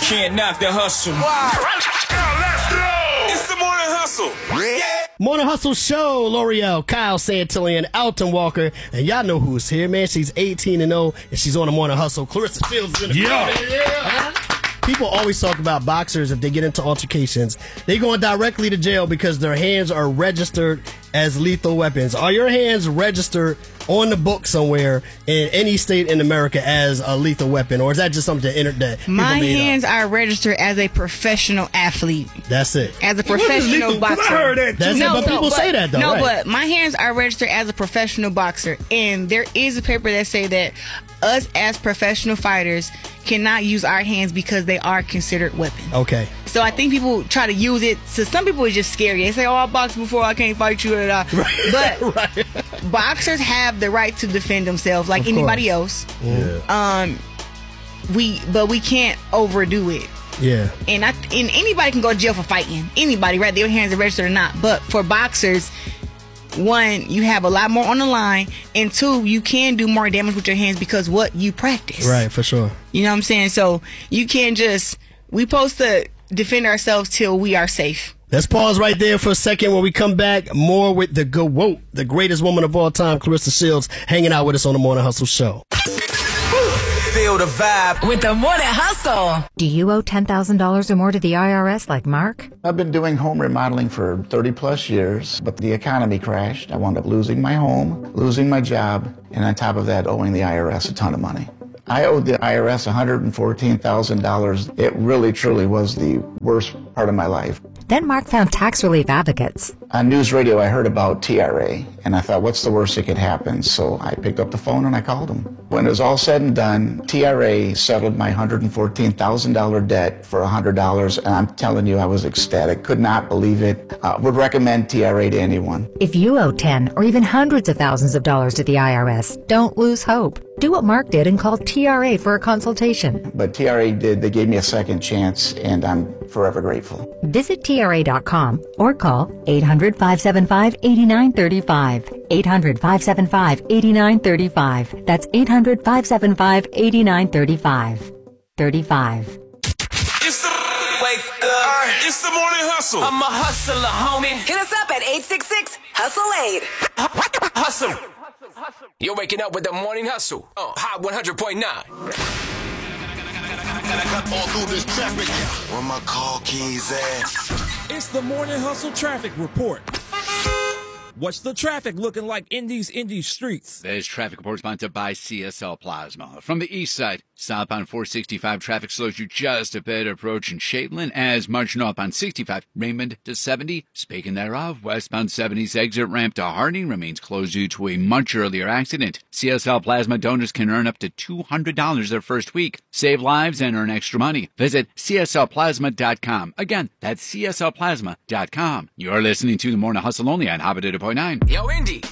can't knock the hustle. Let's go. It's the Morning Hustle. Yeah. Morning Hustle Show. L'Oreal, Kyle Santillan, Alton Walker, and y'all know who's here, man. She's 18-0, and she's on the Morning Hustle. Clarissa Shields is in the crowd. Yeah. People always talk about boxers if they get into altercations. They going directly to jail because their hands are registered as lethal weapons. Are your hands registered on the book somewhere in any state in America as a lethal weapon, or is that just something that my hands are registered as a professional athlete? That's it. As a professional boxer. I heard that. That's it, but people say that though. No, right? but my hands are registered as a professional boxer, and there is a paper that say that us as professional fighters cannot use our hands because they are considered weapons. Okay. So I think people try to use it. So some people it's just scary. They say, "Oh, I boxed before. I can't fight you." Right. But right. boxers have the right to defend themselves like anybody else. Yeah. We can't overdo it. Yeah. And anybody can go to jail for fighting. Anybody, right? Their hands are registered or not. But for boxers, one, you have a lot more on the line, and two, you can do more damage with your hands because what you practice. Right, for sure. You know what I'm saying? So you can't we supposed to defend ourselves till we are safe. Let's pause right there for a second. When we come back, more with the the greatest woman of all time, Clarissa Shields, hanging out with us on the Morning Hustle Show. Feel the vibe with the Morning Hustle. Do you owe $10,000 or more to the IRS like Mark? I've been doing home remodeling for 30 plus years, but the economy crashed. I wound up losing my home, losing my job, and on top of that, owing the IRS a ton of money. I owed the IRS $114,000. It really, truly was the worst part of my life. Then Mark found tax relief advocates. On news radio, I heard about TRA, and I thought, what's the worst that could happen? So I picked up the phone and I called them. When it was all said and done, TRA settled my $114,000 debt for $100, and I'm telling you, I was ecstatic. Could not believe it. Would recommend TRA to anyone. If you owe 10 or even hundreds of thousands of dollars to the IRS, don't lose hope. Do what Mark did and call TRA for a consultation. But TRA did. They gave me a second chance, and I'm forever grateful. Visit TRA.com or call 800-575-8935. 800-575-8935. That's 800-575-8935. 35. It's the Morning Hustle. I'm a hustler, homie. Hit us up at 866-HUSTLE-8. Hustle. You're waking up with the Morning Hustle. Hot 100.9. I got all through this traffic. Where my car keys at? It's the Morning Hustle Traffic Report. What's the traffic looking like in these streets? This traffic report sponsored by CSL Plasma. From the east side, southbound 465 traffic slows you just a bit approaching Shaitland as much northbound 65, Raymond to 70. Speaking thereof, westbound 70's exit ramp to Harding remains closed due to a much earlier accident. CSL Plasma donors can earn up to $200 their first week. Save lives and earn extra money. Visit CSLPlasma.com. Again, that's CSLPlasma.com. You're listening to The Morning Hustle only on Habit 8.9. Yo, Indy,